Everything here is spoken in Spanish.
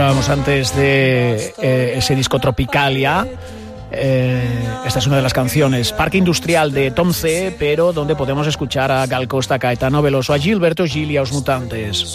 Hablábamos antes de ese disco Tropicalia. Esta es una de las canciones, Parque Industrial de Tom C, pero donde podemos escuchar a Gal Costa, Caetano Veloso, a Gilberto Gil y a Os Mutantes.